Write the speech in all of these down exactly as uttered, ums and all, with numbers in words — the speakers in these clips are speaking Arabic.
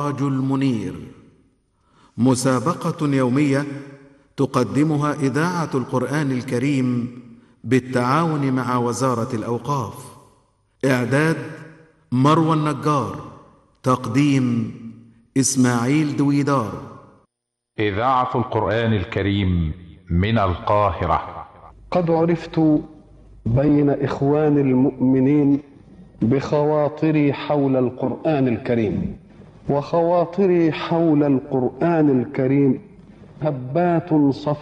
السراج المنير، مسابقة يومية تقدمها إذاعة القرآن الكريم بالتعاون مع وزارة الأوقاف. إعداد مروى النجار، تقديم إسماعيل دويدار. إذاعة القرآن الكريم من القاهرة. قد عرفت بين إخوان المؤمنين بخواطري حول القرآن الكريم، وخواطري حول القرآن الكريم هبات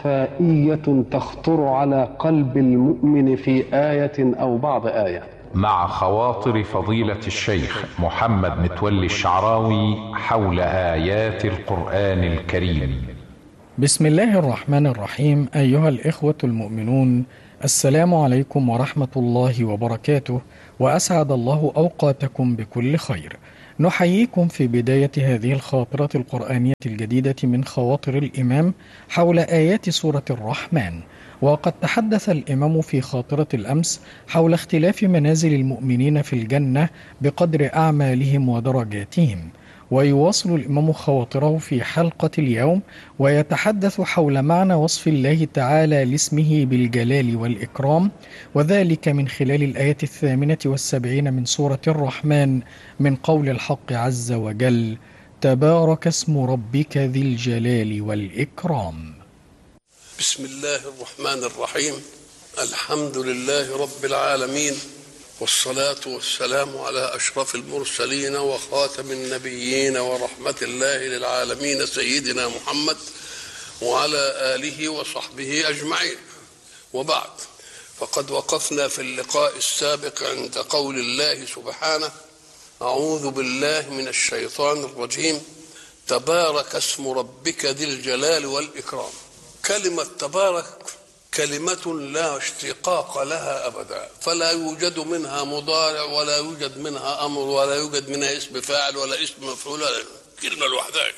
صفائية تخطر على قلب المؤمن في آية أو بعض آية. مع خواطر فضيلة الشيخ محمد متولي الشعراوي حول آيات القرآن الكريم. بسم الله الرحمن الرحيم. أيها الإخوة المؤمنون، السلام عليكم ورحمة الله وبركاته، وأسعد الله أوقاتكم بكل خير. نحييكم في بداية هذه الخاطرة القرآنية الجديدة من خواطر الإمام حول آيات سورة الرحمن. وقد تحدث الإمام في خاطرة الأمس حول اختلاف منازل المؤمنين في الجنة بقدر أعمالهم ودرجاتهم، ويواصل الإمام خواطره في حلقة اليوم ويتحدث حول معنى وصف الله تعالى لاسمه بالجلال والإكرام، وذلك من خلال الآية الثامنة والسبعين من سورة الرحمن من قول الحق عز وجل: تبارك اسم ربك ذي الجلال والإكرام. بسم الله الرحمن الرحيم. الحمد لله رب العالمين، والصلاة والسلام على أشرف المرسلين وخاتم النبيين ورحمة الله للعالمين سيدنا محمد وعلى آله وصحبه أجمعين. وبعد، فقد وقفنا في اللقاء السابق عند قول الله سبحانه: أعوذ بالله من الشيطان الرجيم، تبارك اسم ربك ذي الجلال والإكرام. كلمة تبارك كلمة لا اشتقاق لها أبدا، فلا يوجد منها مضارع ولا يوجد منها أمر ولا يوجد منها اسم فاعل ولا اسم مفعول، كلمة لوحدها.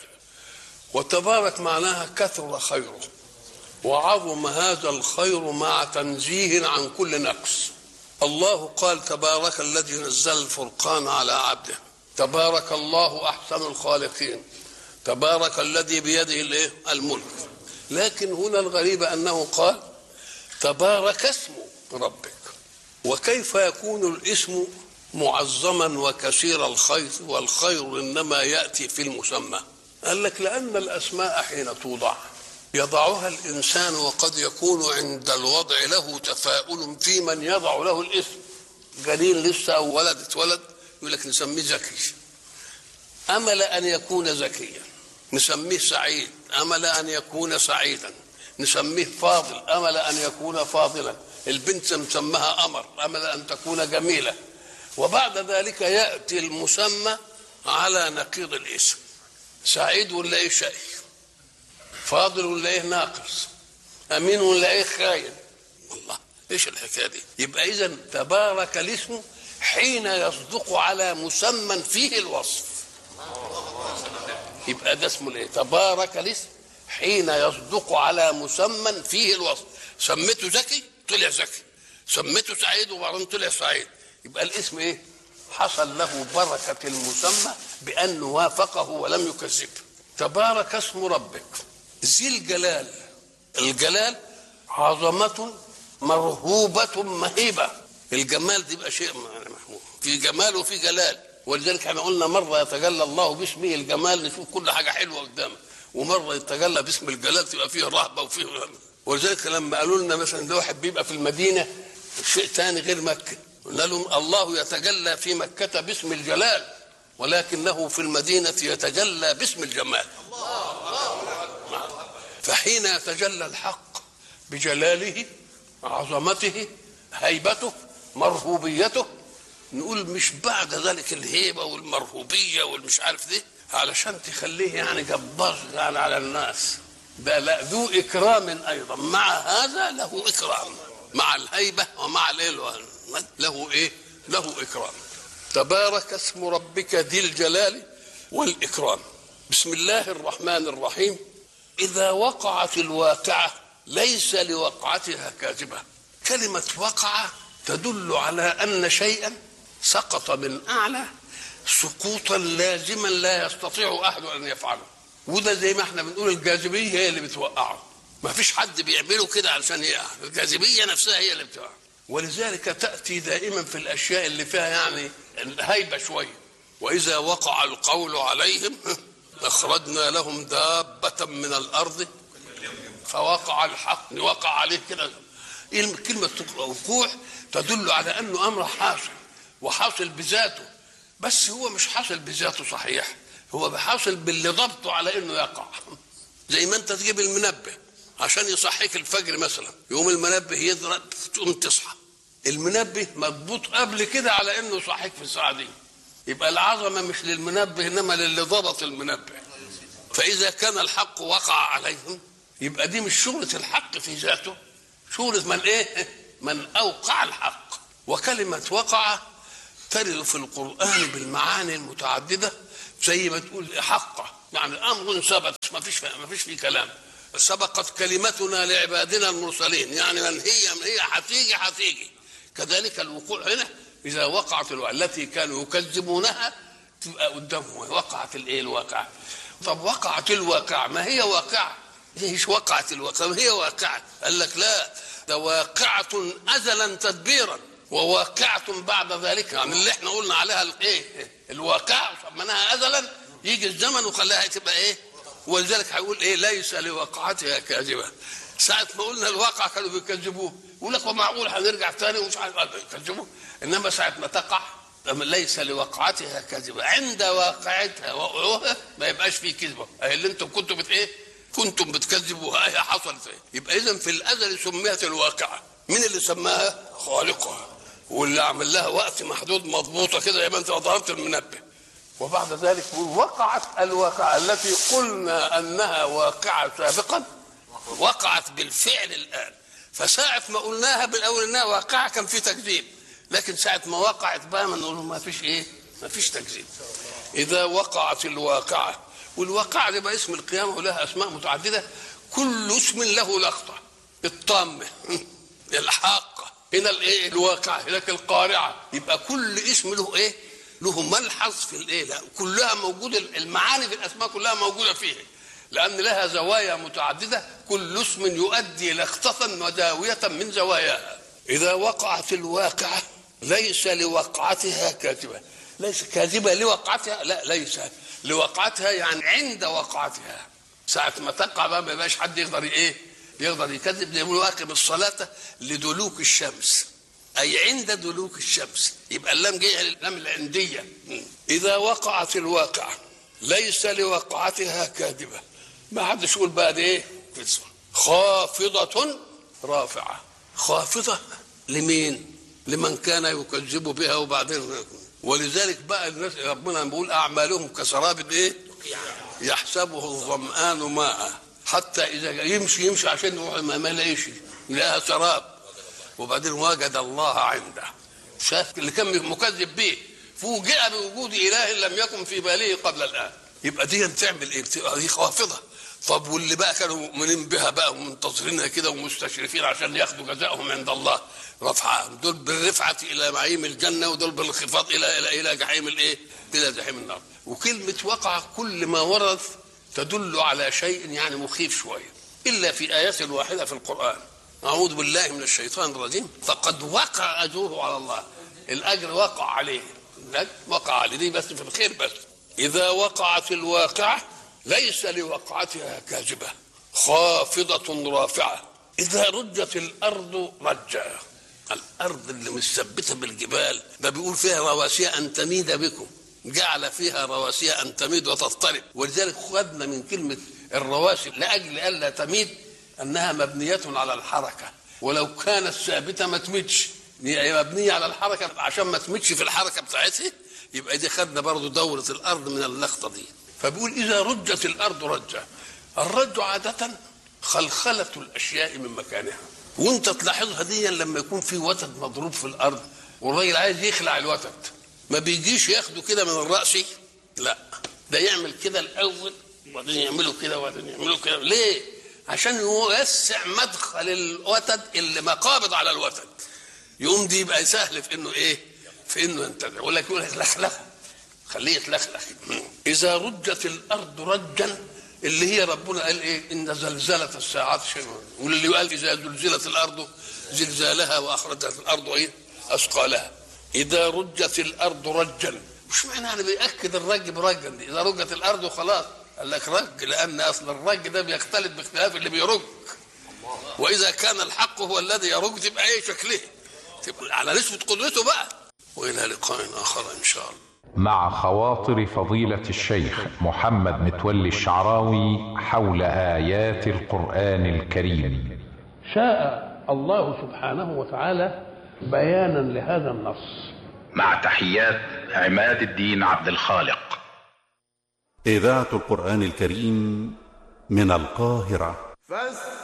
وتبارك معناها كثر خيره وعظم هذا الخير مع تنزيه عن كل نقص. الله قال: تبارك الذي نزل الفرقان على عبده، تبارك الله أحسن الخالقين، تبارك الذي بيده الملك. لكن هنا الغريب أنه قال تبارك اسم ربك. وكيف يكون الاسم معظما وكثير الخير والخير إنما يأتي في المسمى؟ قال لك لأن الأسماء حين توضع يضعها الإنسان، وقد يكون عند الوضع له تفاؤل في من يضع له الاسم. جليل لسه أو ولد اتولد يقول لك نسميه زكي، أمل أن يكون زكيا. نسميه سعيد، أمل أن يكون سعيدا. نسميه فاضل، أمل أن يكون فاضلا. البنت نسمها أمر، أمل أن تكون جميلة. وبعد ذلك يأتي المسمى على نقيض الاسم. سعيد ولا إيه شقي، فاضل ولا إيه ناقص، أمين ولا إيه خاين. الله، إيش الحكاية دي؟ يبقى إذن تبارك الاسم حين يصدق على مسمى فيه الوصف. يبقى ده اسمه الايه؟ تبارك الاسم حين يصدق على مسمى فيه الوصف. سميته زكي طلع زكي، سميته سعيد وبعدين طلع سعيد. يبقى الاسم ايه؟ حصل له بركة المسمى بأن وافقه ولم يكذبه. تبارك اسم ربك ذي الجلال. الجلال عظمة مرهوبة مهيبة. الجمال دي يبقى شيء محمود، في جمال وفي جلال. ولذلك احنا قلنا مرة يتجلى الله باسمه الجمال نشوف كل حاجة حلوة قدامه، ومرة يتجلى باسم الجلال تبقى فيه رهبة وفيه رهبة. ولذلك لما قالوا لنا مثلا ده واحد بيبقى في المدينة شيء ثاني غير مكة، قلنا لهم الله يتجلى في مكة باسم الجلال، ولكنه في المدينة يتجلى باسم الجمال. فحين يتجلى الحق بجلاله، عظمته، هيبته، مرهوبيته، نقول مش بعد ذلك الهيبة والمرهوبية والمش عارف دي علشان تخليه يعني جبار يعني على الناس. ده لا، ذو إكرام أيضا، مع هذا له إكرام، مع الهيبة ومع الايه له إيه؟ له إكرام. تبارك اسم ربك ذي الجلال والإكرام. بسم الله الرحمن الرحيم. إذا وقعت الواقعة ليس لوقعتها كاذبة. كلمة وقع تدل على أن شيئا سقط من أعلى سقوطا لازما لا يستطيع احد ان يفعله. وده زي ما احنا بنقول الجاذبيه هي اللي بتوقعه، ما فيش حد بيعمله كده علشان يقع، الجاذبيه نفسها هي اللي بتوقعه. ولذلك تاتي دائما في الاشياء اللي فيها يعني الهيبه شويه. واذا وقع القول عليهم اخرجنا لهم دابه من الارض فوقع الحق، وقع عليه كده. كلمه وقوع تدل على انه امر حاصل وحاصل بذاته، بس هو مش حاصل بذاته صحيح، هو بحاصل باللي ضبطه على انه يقع. زي ما انت تجيب المنبه عشان يصحيك الفجر مثلا، يوم المنبه يضرب تقوم تصحى. المنبه مضبوط قبل كده على انه يصحيك في الساعه دي. يبقى العظمه مش للمنبه انما للي ضبط المنبه. فاذا كان الحق وقع عليهم يبقى دي مش شغله الحق في ذاته، شغله من ايه؟ من اوقع الحق. وكلمه وقع ترد في القرآن بالمعاني المتعددة، زي ما تقول حقه يعني أمر ثبت ما فيش ما فيش فيه كلام. سبقت كلمتنا لعبادنا المرسلين، يعني من هي من هي هتيجي هتيجي. كذلك الوقوع هنا إذا وقعت التي كانوا يكذبونها تبقى قدامهم وقعت الايه الواقع. طب وقعت الواقع ما هي واقعة؟ ليش وقعت الواقع؟ ما هي واقعة. قال لك لا، ده واقعة أزلا تدبيرا وواقعة بعد ذلك، يعني اللي احنا قلنا عليها الايه الواقع سميناها ازلا، يجي الزمن وخلاها تبقى ايه. ولذلك هيقول ايه ليس لوقعتها كاذبه. ساعه ما قلنا الواقع كانوا بيكذبوه، يقول لك معقول هنرجع ثاني ومش عارف يكذبوه. انما ساعه ما تقع ليس لوقعتها كاذبه، عند واقعتها وقعوها ما يبقاش فيه كذبه. اهي اللي انتم كنتم بت ايه كنتم بتكذبوها اهي حصلت ايه. يبقى اذا في الازل سميت الواقعه. مين اللي سماها؟ خالقها، واللي عمل لها وقت محدود مضبوطه كده زي ما انت ضربت المنبه. وبعد ذلك وقعت الواقعه التي قلنا انها واقعه سابقا، وقعت بالفعل الان. فساعه ما قلناها بالاول انها واقعه كان في تكذيب، لكن ساعه ما وقعت بقى ما نقول ما فيش ايه ما فيش تكذيب. اذا وقعت الواقعه، والواقعه دي بقى اسم القيامه ولها اسماء متعدده، كل اسم له لقطه. الطامه، الحاقه، هنا الايه الواقعه، هناك القارعه. يبقى كل اسم له ايه له ملحظ في الايه، لا كلها موجوده، المعاني في الاسماء كلها موجوده فيه، لان لها زوايا متعدده، كل اسم يؤدي لقطه وداويه من زواياها. اذا وقعت الواقعه ليس لوقعتها كاذبه، ليس كاذبه لوقعتها، لا ليس لوقعتها يعني عند وقعتها. ساعه ما تقع بقى ما يبقاش حد يقدر ايه يقدر يكذب. يقولوا اقم الصلاه لدلوك الشمس، اي عند دلوك الشمس. يبقى اللام جايه اللام العنديه. اذا وقعت الواقعه ليس لوقعتها كاذبه، ما حدش يقول بقى دي ايه خافضه رافعه. خافضه لمين؟ لمن كان يكذب بها. وبعدين ولذلك بقى الناس ربنا بيقول اعمالهم كسراب ايه يحسبه الظمآن ماء، حتى اذا يمشي يمشي عشان ما يلاقيش يلاقيها سراب، وبعدين وجد الله عنده. شاف اللي كان مكذب به فوجئ بوجود اله لم يكن في باله قبل الان. يبقى دي تعمل ايه؟ دي خافضه. طب واللي بقى كانوا مؤمنين بها بقى ومنتظرينها كده ومستشرفين عشان ياخدوا جزاءهم عند الله رفعه، دول بالرفعه الى معيم الجنه، ودول بالانخفاض الى الى الى جحيم الايه؟ الى جحيم النار. وكلمه وقع كل ما ورد تدل على شيء يعني مخيف شويه، الا في ايات واحده في القران. اعوذ بالله من الشيطان الرجيم. فقد وقع اجره على الله، الاجر وقع عليه، وقع عليه دي بس في الخير بس. اذا وقعت الواقعه ليس لوقعتها كاذبه خافضه رافعه. اذا رجت الارض رجا، الارض اللي مثبته بالجبال ده بيقول فيها رواسي ان تميد بكم، جعل فيها رواسي ان تميد وتضطرب. ولذلك خدنا من كلمه الرواسي لاجل الا تميد انها مبنيه على الحركه، ولو كانت ثابته ما تمدش، هي مبنيه على الحركه عشان ما تمدش في الحركه بتاعتها. يبقى دي خدنا برضو دوره الارض من اللقطه دي. فبيقول اذا رجت الارض رجا. الرج عاده خلخله الاشياء من مكانها، وانت تلاحظها دي لما يكون في وتد مضروب في الارض والراجل عايز يخلع الوتد، ما بيجيش ياخده كده من الراس، لا ده يعمل كده الاول وبعدين يعمله كده وبعدين يعمله كده. ليه؟ عشان يوسع مدخل الوتد اللي مقابض على الوتد، يقوم دي يبقى سهل في انه ايه في انه ينتزع. ولا يقول لك لخلخه خليه يتلخلخ. إذا رجت الأرض رجا اللي هي ربنا قال إيه؟ إن زلزلة الساعات شيء، واللي قال إذا زلزلت الأرض زلزالها وأخرجت الأرض إيه؟ أثقالها. إذا رجت الأرض رجا، مش معنى أنا بيأكد الرج برجا دي إذا رجت الأرض وخلاص، قال لك رج لأن أصل الرج ده بيختلف باختلاف اللي بيرج، وإذا كان الحق هو الذي يرج تبقى إيه شكله؟ تبقى على نسبة قدرته بقى. وإلى لقاء آخر إن شاء الله. مع خواطر فضيلة الشيخ محمد متولي الشعراوي حول آيات القرآن الكريم. شاء الله سبحانه وتعالى بيانا لهذا النص. مع تحيات عماد الدين عبد الخالق. إذاعة القرآن الكريم من القاهرة.